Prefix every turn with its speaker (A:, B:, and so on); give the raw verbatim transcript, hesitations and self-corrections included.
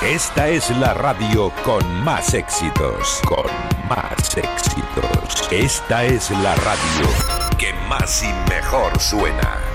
A: Esta es la radio con más éxitos, con más éxitos. Esta es la radio que más y mejor suena.